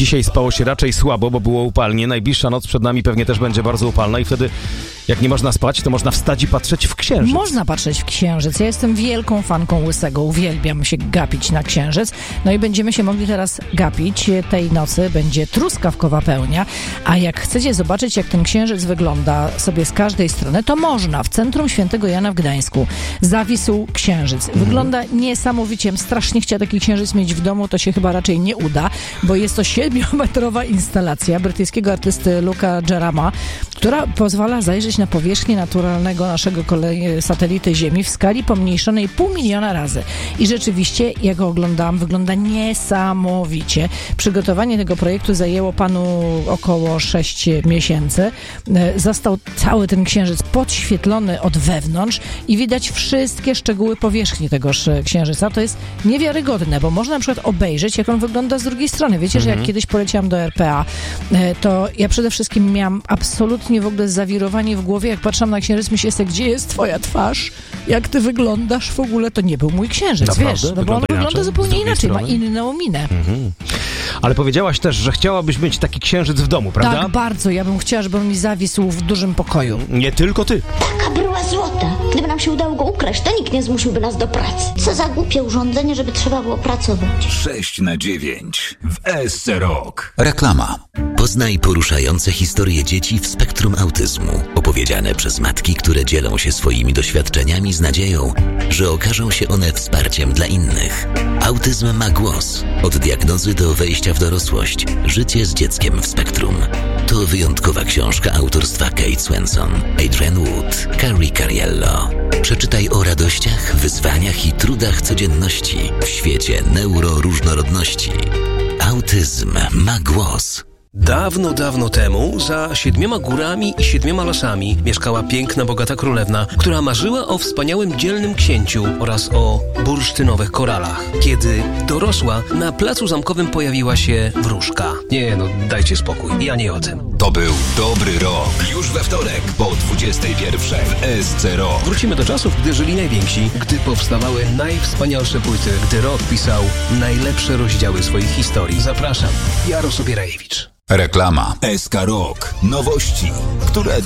Dzisiaj spało się raczej słabo, bo było upalnie. Najbliższa noc przed nami pewnie też będzie bardzo upalna i wtedy, jak nie można spać, to można wstać i patrzeć w księżyc. Można patrzeć w księżyc. Ja jestem wielką fanką Łysego. Uwielbiam się gapić na księżyc. No i będziemy się mogli teraz gapić. Tej nocy będzie truskawkowa pełnia. A jak chcecie zobaczyć, jak ten księżyc wygląda sobie z każdej strony, to można. W centrum Świętego Jana w Gdańsku zawisł księżyc. Wygląda niesamowicie. Strasznie chciała taki księżyc mieć w domu, to się chyba raczej nie uda, bo jest to 7-metrowa instalacja brytyjskiego artysty Luca Jarama, która pozwala zajrzeć na powierzchnię naturalnego naszego satelity Ziemi w skali pomniejszonej 500 000 razy. I rzeczywiście, jak go oglądałam, wygląda niesamowicie. Przygotowanie tego projektu zajęło panu około 6 miesięcy. Został cały ten księżyc podświetlony od wewnątrz i widać wszystkie szczegóły powierzchni tegoż księżyca. To jest niewiarygodne, bo można na przykład obejrzeć, jak on wygląda z drugiej strony. Wiecie, że jak kiedyś poleciałam do RPA, to ja przede wszystkim miałam absolutnie w ogóle zawirowanie w głowie. Jak patrzyłam na księżyc, myślę sobie, gdzie jest twoja twarz? Jak ty wyglądasz w ogóle? To nie był mój księżyc, naprawdę? Wiesz? No bo on wygląda zupełnie inaczej, ma inną minę. Ale powiedziałaś też, że chciałabyś mieć taki księżyc w domu, prawda? Tak, bardzo. Ja bym chciała, żeby on mi zawisł w dużym pokoju. Nie tylko ty. Taka bryła złota. Gdyby nam się udało go ukraść, to nikt nie zmusiłby nas do pracy. Co za głupie urządzenie, żeby trzeba było pracować. 6/9 w ESC Rock. Reklama. Poznaj poruszające historie dzieci w spektrum autyzmu, opowiedziane przez matki, które dzielą się swoimi doświadczeniami z nadzieją, że okażą się one wsparciem dla innych. Autyzm ma głos. Od diagnozy do wejścia w dorosłość. Życie z dzieckiem w spektrum. To wyjątkowa książka autorstwa Kate Swenson, Adrian Wood, Carrie Cariello. Przeczytaj o radościach, wyzwaniach i trudach codzienności w świecie neuroróżnorodności. Autyzm ma głos. Dawno, dawno temu, za 7 górami i 7 lasami mieszkała piękna, bogata królewna, która marzyła o wspaniałym, dzielnym księciu oraz o bursztynowych koralach. Kiedy dorosła, na placu zamkowym pojawiła się wróżka. Nie no, dajcie spokój, ja nie o tym. To był dobry rok. Już we wtorek po 21 w ESC Rock. Wrócimy do czasów, gdy żyli najwięksi, gdy powstawały najwspanialsze płyty, gdy rock pisał najlepsze rozdziały swoich historii. Zapraszam, Jarosław Bierajewicz. Reklama. ESC Rock. Nowości, które